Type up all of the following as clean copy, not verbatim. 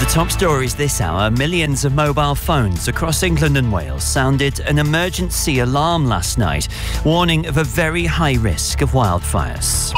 Top stories this hour. Millions of mobile phones across England and Wales sounded an emergency alarm last night, warning of a very high risk of wildfires.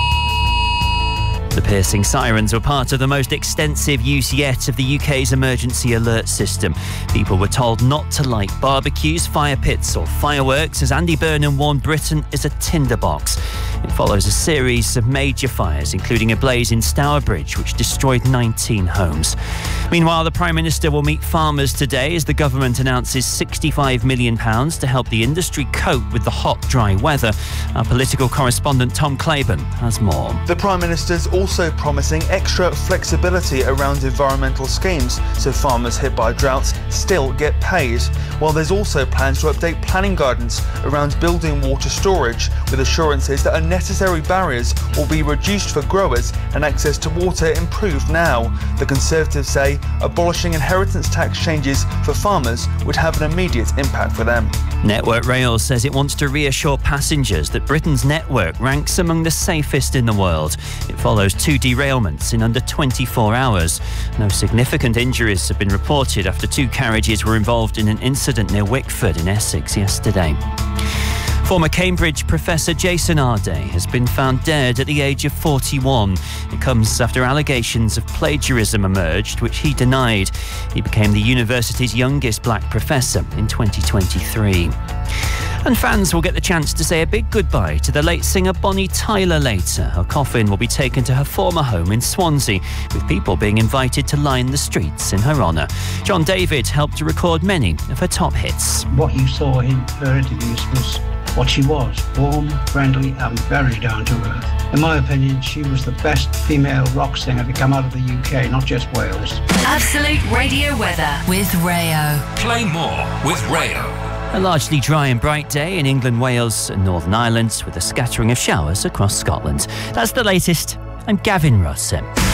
The piercing sirens were part of the most extensive use yet of the UK's emergency alert system. People were told not to light barbecues, fire pits or fireworks, as Andy Burnham warned Britain is a tinderbox. It follows a series of major fires, including a blaze in Stourbridge, which destroyed 19 homes. Meanwhile, the Prime Minister will meet farmers today as the government announces £65 million to help the industry cope with the hot, dry weather. Our political correspondent Tom Claiborne has more. The Prime Minister's also promising extra flexibility around environmental schemes so farmers hit by droughts still get paid. While there's also plans to update planning guidance around building water storage, with assurances that unnecessary barriers will be reduced for growers and access to water improved now. The Conservatives say abolishing inheritance tax changes for farmers would have an immediate impact for them. Network Rail says it wants to reassure passengers that Britain's network ranks among the safest in the world. It follows 2 derailments in under 24 hours. No significant injuries have been reported after 2 carriages were involved in an incident near Wickford in Essex yesterday. Former Cambridge professor Jason Arday has been found dead at the age of 41. It comes after allegations of plagiarism emerged, which he denied. He became the university's youngest black professor in 2023. And fans will get the chance to say a big goodbye to the late singer Bonnie Tyler later. Her coffin will be taken to her former home in Swansea, with people being invited to line the streets in her honour. John David helped to record many of her top hits. What you saw in her interviews was what she was: warm, friendly and very down to earth. In my opinion, she was the best female rock singer to come out of the UK, not just Wales. Absolute Radio weather with Rayo. Play more with Rayo. A largely dry and bright day in England, Wales and Northern Ireland, with a scattering of showers across Scotland. That's the latest. I'm Gavin Russell.